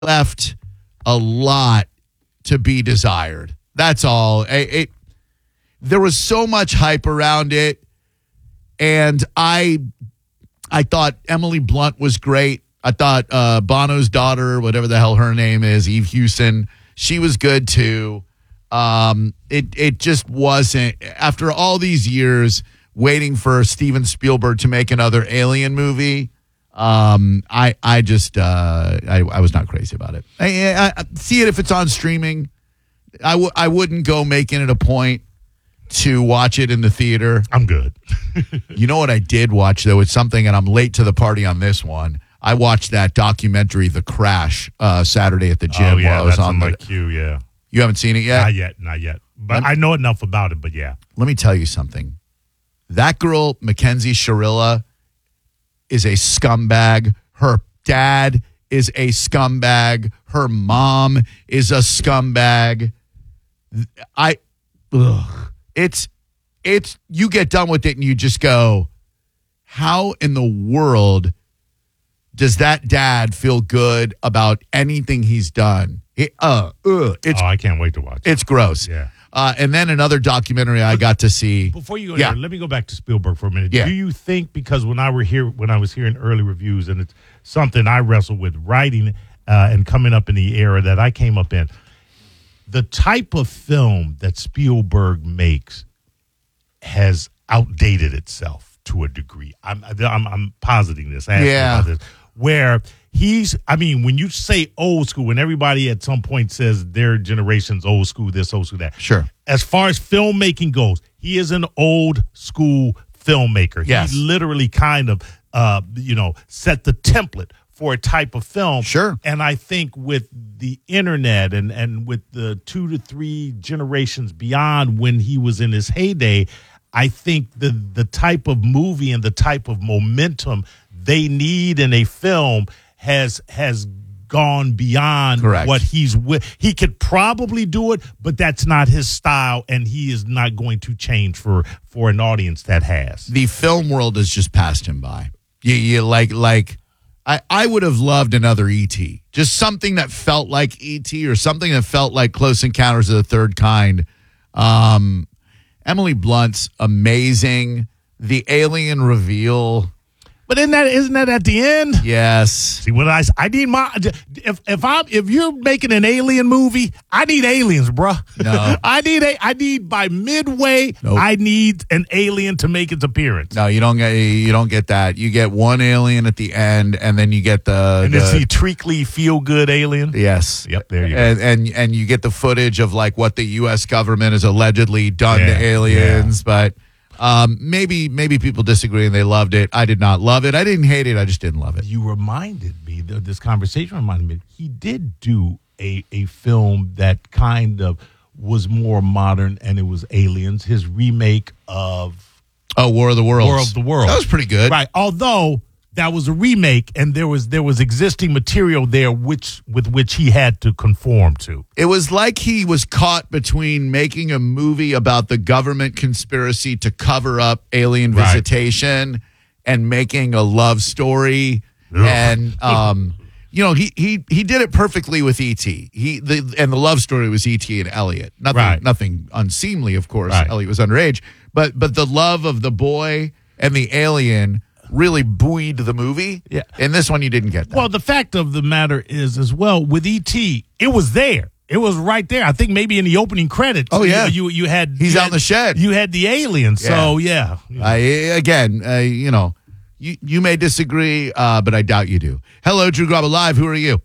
left a lot to be desired. That's all. There was so much hype around it, and I thought Emily Blunt was great. I thought Bono's daughter, whatever the hell her name is, Eve Hewson, she was good too. It just wasn't, after all these years waiting for Steven Spielberg to make another Alien movie. I was not crazy about it. I see it if it's on streaming. I wouldn't go making it a point to watch it in the theater. I'm good. You know what I did watch, though? It's something, and I'm late to the party on this one. I watched that documentary, The Crash, Saturday at the gym. Oh, yeah, while I was that's on my queue, yeah. You haven't seen it yet? Not yet. But I know enough about it, but yeah. Let me tell you something. That girl, Mackenzie Sharilla, is a scumbag. Her dad is a scumbag. Her mom is a scumbag. It's you get done with it and you just go, how in the world does that dad feel good about anything he's done? I can't wait to watch it. It's gross. Yeah. And then another documentary I got to see. Before you go there, let me go back to Spielberg for a minute. Yeah. Do you think, because when I was hearing early reviews, and it's something I wrestle with writing and coming up in the era that I came up in, the type of film that Spielberg makes has outdated itself to a degree. I'm positing this. About this, where when you say old school, and everybody at some point says their generation's old school, this, old school, that. Sure. As far as filmmaking goes, he is an old school filmmaker. Yes. He literally kind of, set the template for a type of film. Sure. And I think with the internet and with the 2 to 3 generations beyond when he was in his heyday, I think the type of movie and the type of momentum they need in a film has gone beyond Correct. what he's with. He could probably do it, but that's not his style, and he is not going to change for an audience that has. The film world has just passed him by. I would have loved another E.T. Just something that felt like E.T. or something that felt like Close Encounters of the Third Kind. Emily Blunt's amazing. The alien reveal. But isn't that at the end? Yes. See, when I need if you're making an alien movie, I need aliens, bruh. No. I need by midway, Nope. I need an alien to make its appearance. No, you don't get that. You get one alien at the end, and then you get it's the treacly feel good alien. Yes. Yep, there you go. And you get the footage of like what the US government has allegedly done to aliens, but maybe people disagree and they loved it. I did not love it. I didn't hate it. I just didn't love it. You reminded me, this conversation reminded me, he did do a film that kind of was more modern, and it was Aliens, his remake of War of the Worlds. War of the Worlds. That was pretty good. Right. Although that was a remake, and there was existing material there with which he had to conform to. It was like he was caught between making a movie about the government conspiracy to cover up alien visitation and making a love story. Ugh. And he did it perfectly with E.T. The love story was E.T. and Elliot. Nothing unseemly, of course. Right. Elliot was underage, but the love of the boy and the alien really buoyed the movie. Yeah. In this one, you didn't get that. Well, the fact of the matter is, as well, with E.T., it was there. It was right there. I think maybe in the opening credits. Oh, yeah. You had... He's out in the shed. You had the alien, so yeah. You may disagree, but I doubt you do. Hello, Drew Garabo Live. Who are you?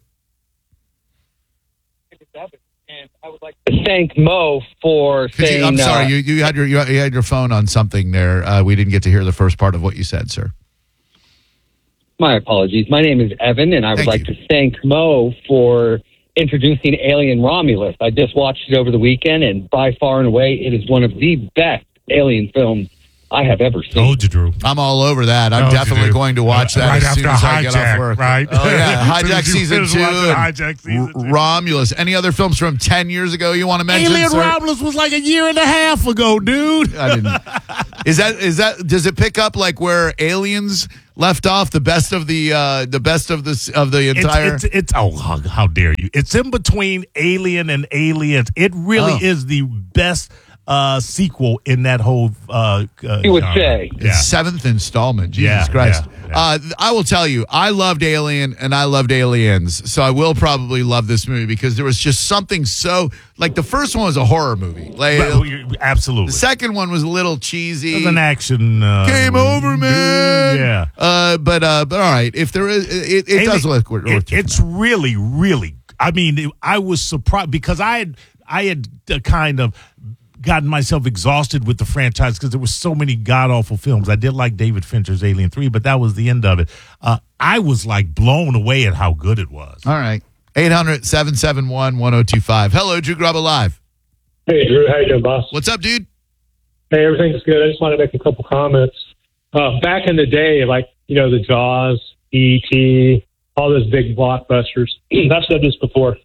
And I would like to thank Mo for saying... I'm sorry, you had your phone on something there. We didn't get to hear the first part of what you said, sir. My apologies. My name is Evan, and I would like to thank Mo for introducing Alien Romulus. I just watched it over the weekend, and by far and away, it is one of the best alien films I have ever seen. Told you, Drew. I'm all over that. I'm definitely going to watch that right as soon as I get off work. Right? Oh, yeah. Hijack season 2. Hijack season 2. Romulus. Any other films from 10 years ago you want to mention? Alien Romulus was like a year and a half ago, dude. I didn't. Is that? Does it pick up like where aliens left off the best of the entire. It's how dare you? It's in between Alien and Aliens. It really is the best sequel in that whole. You would say seventh installment. Jesus Christ! Yeah. I will tell you, I loved Alien and I loved Aliens, so I will probably love this movie because there was just something so like the first one was a horror movie. Like, absolutely. The second one was a little cheesy. It was an action. Game over, man. Yeah. But all right, if there is, it does look. It's really, really. I mean, I was surprised because I had kind of gotten myself exhausted with the franchise because there were so many god-awful films. I did like David Fincher's Alien 3, but that was the end of it. I was like blown away at how good it was. All right. 800-771-1025. Hello, Drew Grub Alive. Hey, Drew. How you doing, boss? What's up, dude? Hey, everything's good. I just want to make a couple comments. Back in the day, like, the Jaws, E.T., all those big blockbusters, I've said this before,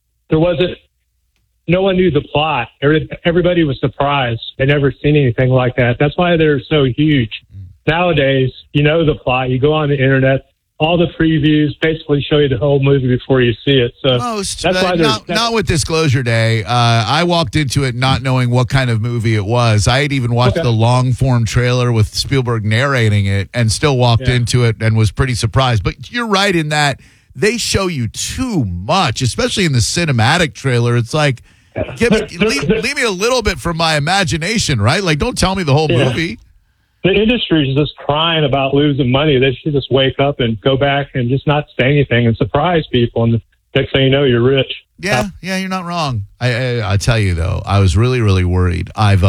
no one knew the plot. Everybody was surprised. They never seen anything like that. That's why they're so huge. Nowadays, you know the plot. You go on the internet, all the previews basically show you the whole movie before you see it. So that's why not with Disclosure Day. I walked into it not knowing what kind of movie it was. I had even watched the long form trailer with Spielberg narrating it and still walked into it and was pretty surprised. But you're right in that they show you too much, especially in the cinematic trailer. It's like, leave me a little bit from my imagination, right? Like, don't tell me the whole movie. The industry is just crying about losing money. They should just wake up and go back and just not say anything and surprise people. And next thing you know, you're rich. Yeah, you're not wrong. I tell you though, I was really, really worried. I've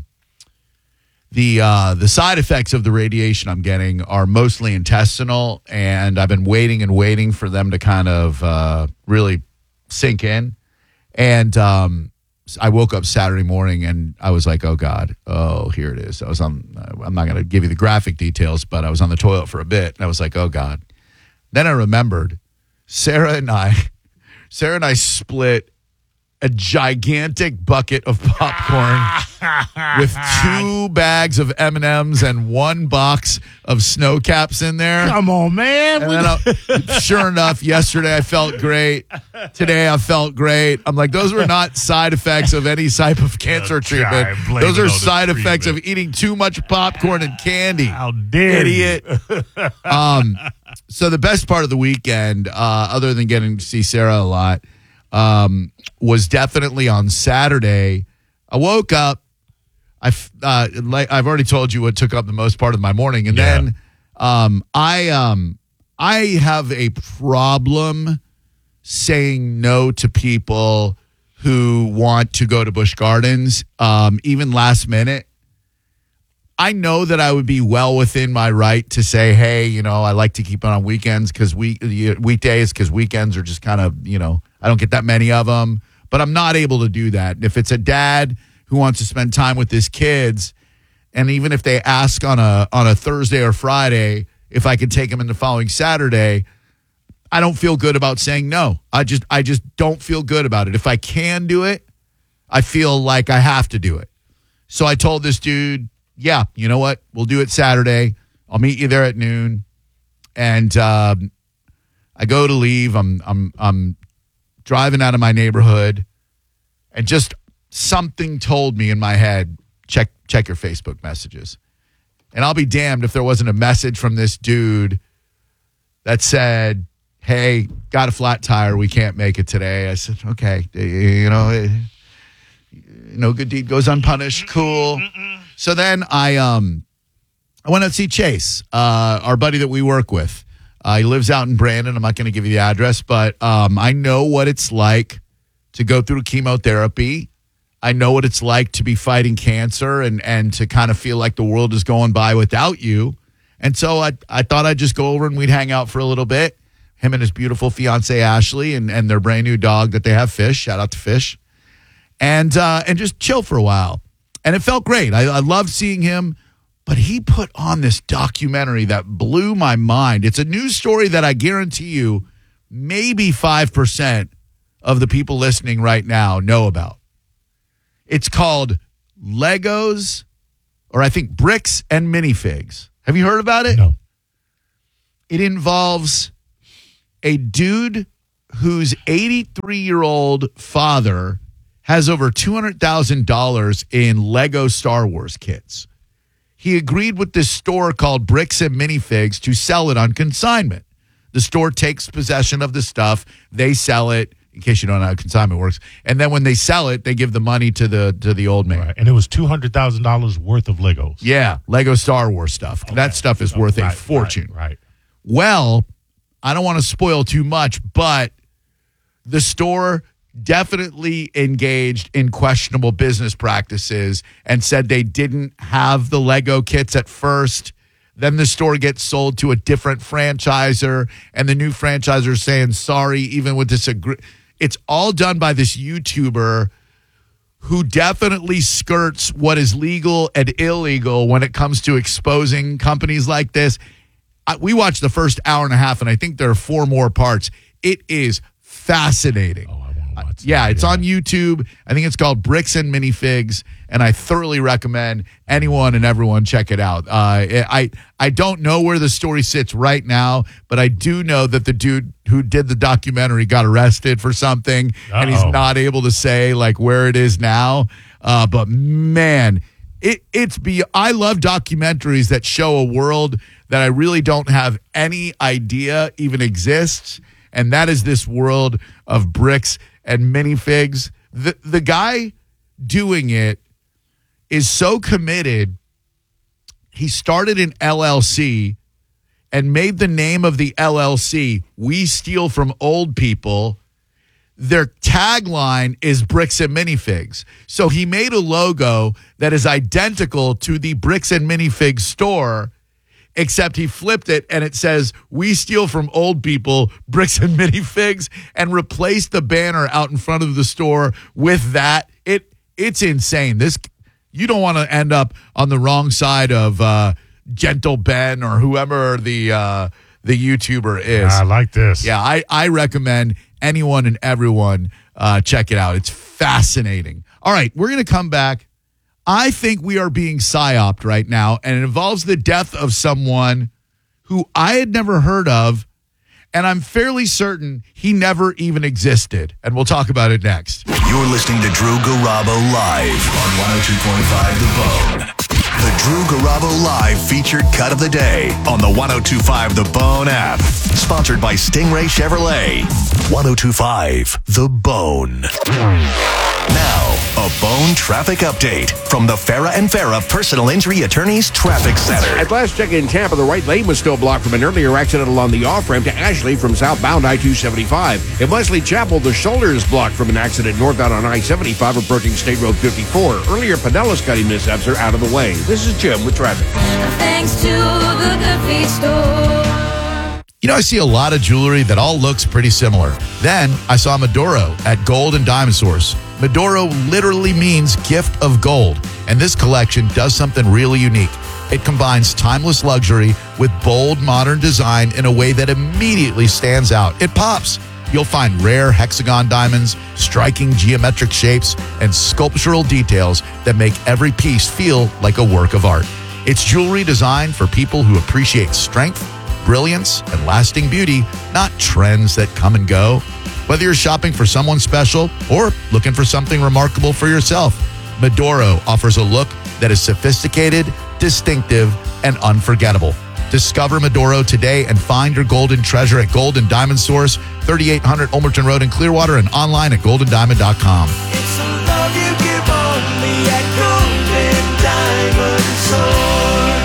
the side effects of the radiation I'm getting are mostly intestinal, and I've been waiting for them to kind of really sink in. And I woke up Saturday morning and I was like, oh God, here it is. I'm not going to give you the graphic details, but I was on the toilet for a bit and I was like, oh God. Then I remembered Sarah and I split a gigantic bucket of popcorn with 2 bags of M&Ms and 1 box of Snow Caps in there. Come on, man. And then sure enough, yesterday I felt great. Today I felt great. I'm like, those were not side effects of any type of cancer treatment. Those are side effects of eating too much popcorn and candy. How dare idiot. So the best part of the weekend, other than getting to see Sarah a lot, was definitely on Saturday. I woke up. I've already told you what took up the most part of my morning, and then I have a problem saying no to people who want to go to Busch Gardens, even last minute. I know that I would be well within my right to say, hey, I like to keep it on weekends because weekdays because weekends are just kind of, I don't get that many of them. But I'm not able to do that. If it's a dad who wants to spend time with his kids, and even if they ask on a Thursday or Friday if I could take them in the following Saturday, I don't feel good about saying no. I just don't feel good about it. If I can do it, I feel like I have to do it. So I told this dude, yeah, you know what? We'll do it Saturday. I'll meet you there at noon. And I go to leave. I'm driving out of my neighborhood, and just something told me in my head, check your Facebook messages. And I'll be damned if there wasn't a message from this dude that said, hey, got a flat tire. We can't make it today. I said, okay, no good deed goes unpunished. Cool. So then I went out to see Chase, our buddy that we work with. He lives out in Brandon. I'm not going to give you the address, but I know what it's like to go through chemotherapy. I know what it's like to be fighting cancer and to kind of feel like the world is going by without you. And so I thought I'd just go over and we'd hang out for a little bit. Him and his beautiful fiance, Ashley, and their brand new dog that they have, Fish. Shout out to Fish. And just chill for a while. And it felt great. I loved seeing him. But he put on this documentary that blew my mind. It's a news story that I guarantee you maybe 5% of the people listening right now know about. It's called Legos, or I think Bricks and Minifigs. Have you heard about it? No. It involves a dude whose 83-year-old father has over $200,000 in Lego Star Wars kits. He agreed with this store called Bricks and Minifigs to sell it on consignment. The store takes possession of the stuff. They sell it, in case you don't know how consignment works. And then when they sell it, they give the money to the old man. Right. And it was $200,000 worth of Legos. Yeah, Lego Star Wars stuff. Okay. That stuff is worth a fortune. Right. Well, I don't want to spoil too much, but the store definitely engaged in questionable business practices and said they didn't have the Lego kits at first. Then the store gets sold to a different franchisor, and the new franchisor is saying sorry, even with this. It's all done by this YouTuber who definitely skirts what is legal and illegal when it comes to exposing companies like this. We watched the first hour and a half, and I think there are 4 more parts. It is fascinating. Oh, I want to watch yeah, it's on YouTube. I think it's called Bricks and Minifigs, and I thoroughly recommend anyone and everyone check it out. I don't know where the story sits right now, but I do know that the dude who did the documentary got arrested for something, and he's not able to say like where it is now. But man, I love documentaries that show a world that I really don't have any idea even exists. And that is this world of bricks and minifigs. The guy doing it is so committed. He started an LLC and made the name of the LLC, We Steal From Old People. Their tagline is Bricks and Minifigs. So he made a logo that is identical to the Bricks and Minifigs store, except he flipped it and it says, We Steal From Old People, Bricks and Minifigs, and replaced the banner out in front of the store with that. It's insane. You don't want to end up on the wrong side of Gentle Ben or whoever the YouTuber is. I like this. Yeah, I recommend anyone and everyone check it out. It's fascinating. All right, we're going to come back. I think we are being psyoped right now, and it involves the death of someone who I had never heard of, and I'm fairly certain he never even existed. And we'll talk about it next. You're listening to Drew Garabo live on 102.5 The Bone. The Drew Garabo Live featured cut of the day on the 102.5 The Bone app. Sponsored by Stingray Chevrolet. 102.5 The Bone. Now, a Bone traffic update from the Farah and Farah Personal Injury Attorneys Traffic Center. At last check in Tampa, the right lane was still blocked from an earlier accident along the off-ramp to Ashley from southbound I-275. In Wesley Chapel, the shoulder is blocked from an accident northbound on I-75 approaching State Road 54. Earlier, Pinellas Cutting mishaps are out of the way. This is Jim with traffic. Thanks to the Good Feet store. You know, I see a lot of jewelry that all looks pretty similar. Then I saw Medoro at Gold and Diamond Source. Medoro literally means gift of gold, and this collection does something really unique. It combines timeless luxury with bold modern design in a way that immediately stands out. It pops. You'll find rare hexagon diamonds, striking geometric shapes, and sculptural details that make every piece feel like a work of art. It's jewelry designed for people who appreciate strength, brilliance, and lasting beauty, not trends that come and go. Whether you're shopping for someone special or looking for something remarkable for yourself, Medoro offers a look that is sophisticated, distinctive, and unforgettable. Discover Medoro today and find your golden treasure at Gold and Diamond Source, 3800 Ulmerton Road in Clearwater, and online at goldendiamond.com. It's a love you give only at Gold and Diamond Source.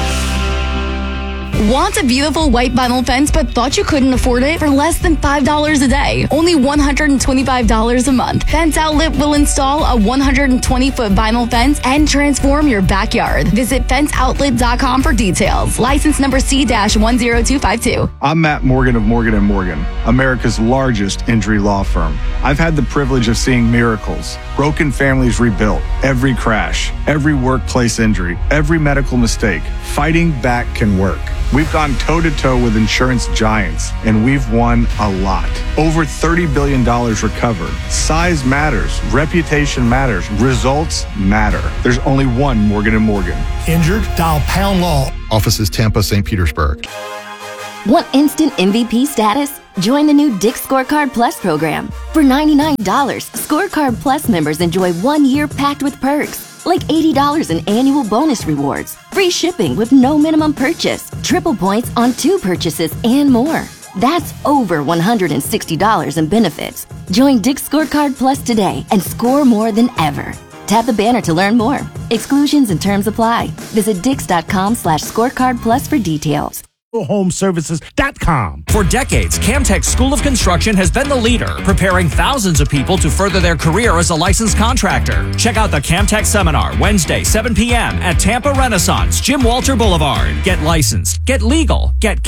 Want a beautiful white vinyl fence but thought you couldn't afford it for less than $5 a day? Only $125 a month. Fence Outlet will install a 120-foot vinyl fence and transform your backyard. Visit fenceoutlet.com for details. License number C-10252. I'm Matt Morgan of Morgan & Morgan, America's largest injury law firm. I've had the privilege of seeing miracles, broken families rebuilt, every crash, every workplace injury, every medical mistake. Fighting back can work. We've gone toe-to-toe with insurance giants, and we've won a lot. Over $30 billion recovered. Size matters. Reputation matters. Results matter. There's only one Morgan & Morgan. Injured? Dial #law. Offices Tampa, St. Petersburg. Want instant MVP status? Join the new Dick's Scorecard Plus program. For $99, Scorecard Plus members enjoy 1 year packed with perks, like $80 in annual bonus rewards, free shipping with no minimum purchase, triple points on 2 purchases, and more. That's over $160 in benefits. Join Dick's Scorecard Plus today and score more than ever. Tap the banner to learn more. Exclusions and terms apply. Visit dix.com/scorecard plus for details. Homeservices.com. For decades, Camtech School of Construction has been the leader, preparing thousands of people to further their career as a licensed contractor. Check out the Camtech Seminar Wednesday, 7 p.m. at Tampa Renaissance, Jim Walter Boulevard. Get licensed, get legal, get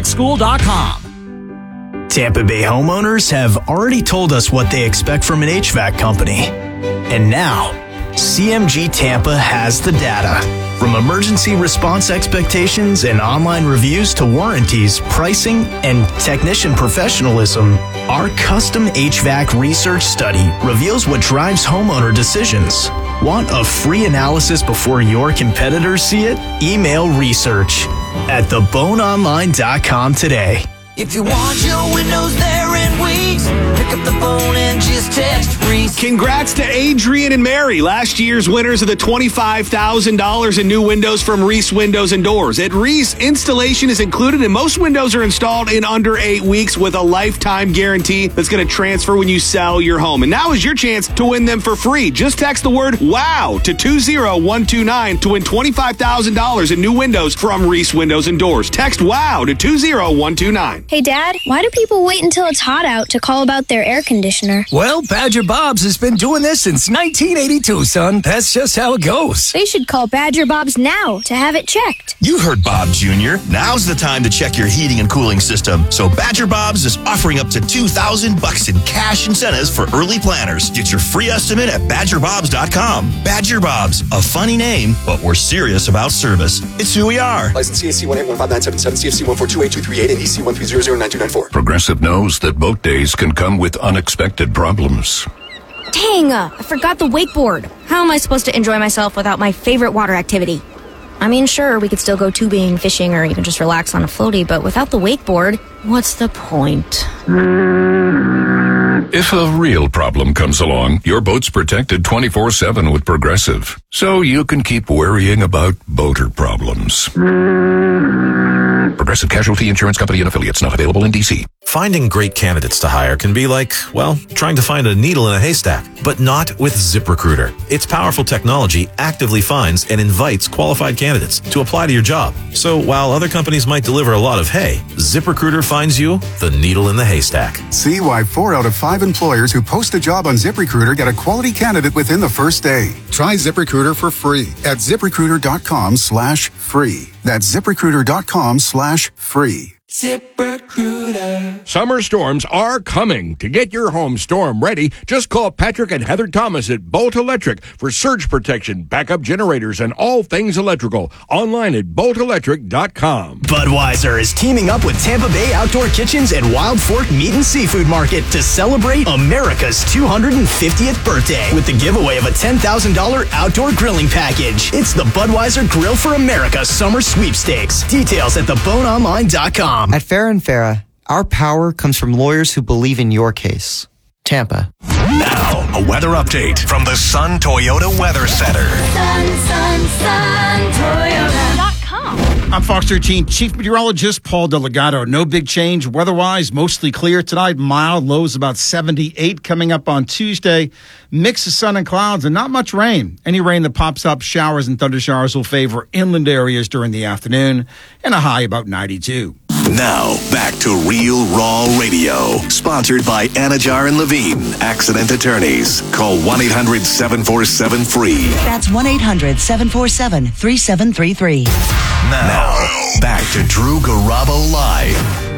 CamtechSchool.com. Tampa Bay homeowners have already told us what they expect from an HVAC company. And now, CMG Tampa has the data. From emergency response expectations and online reviews to warranties, pricing, and technician professionalism, our custom HVAC research study reveals what drives homeowner decisions. Want a free analysis before your competitors see it? Email research at theboneonline.com today. If you want your windows there in weeks, pick up the phone and just text Reese. Congrats to Adrian and Mary, last year's winners of the $25,000 in new windows from Reese Windows and Doors. At Reese, installation is included and most windows are installed in under 8 weeks with a lifetime guarantee that's going to transfer when you sell your home. And now is your chance to win them for free. Just text the word WOW to 20129 to win $25,000 in new windows from Reese Windows and Doors. Text WOW to 20129. Hey, Dad, why do people wait until it's hot out to call about their air conditioner? Well, Badger Bob's has been doing this since 1982, son. That's just how it goes. They should call Badger Bob's now to have it checked. You heard Bob Jr. Now's the time to check your heating and cooling system. So Badger Bob's is offering up to $2,000 in cash incentives for early planners. Get your free estimate at badgerbobs.com. Badger Bob's, a funny name, but we're serious about service. It's who we are. License CAC 1815977, CFC 1428238, and EC 1309294. Progressive knows that boat days can come with unexpected problems. Dang, I forgot the wakeboard. How am I supposed to enjoy myself without my favorite water activity? I mean, sure, we could still go tubing, fishing, or even just relax on a floaty, but without the wakeboard, what's the point? If a real problem comes along, your boat's protected 24/7 with Progressive, so you can keep worrying about boater problems. Progressive Casualty Insurance Company and Affiliates, not available in D.C. Finding great candidates to hire can be like, well, trying to find a needle in a haystack, but not with ZipRecruiter. Its powerful technology actively finds and invites qualified candidates to apply to your job. So while other companies might deliver a lot of hay, ZipRecruiter finds you the needle in the haystack. See why 4 out of 5 employers who post a job on ZipRecruiter get a quality candidate within the first day. Try ZipRecruiter for free at ZipRecruiter.com/free. That's ZipRecruiter.com/free. ZipRecruiter. Summer storms are coming. To get your home storm ready, just call Patrick and Heather Thomas at Bolt Electric for surge protection, backup generators, and all things electrical. Online at boltelectric.com. Budweiser is teaming up with Tampa Bay Outdoor Kitchens and Wild Fork Meat and Seafood Market to celebrate America's 250th birthday with the giveaway of a $10,000 outdoor grilling package. It's the Budweiser Grill for America Summer Sweepstakes. Details at theboneonline.com. At Farah & Farah, our power comes from lawyers who believe in your case. Tampa. Now, a weather update from the Sun Toyota Weather Center. Sun, Toyota.com. I'm Fox 13 Chief Meteorologist Paul Delgado. No big change weather-wise, mostly clear tonight. Mild, lows about 78 coming up on Tuesday. Mix of sun and clouds and not much rain. Any rain that pops up, showers and thundershowers will favor inland areas during the afternoon and a high about 92. Now, back to Real Raw Radio. Sponsored by Anajar and Levine, accident attorneys. Call 1-800-747-FREE. That's 1-800-747-3733. Now, back to Drew Garabo Live.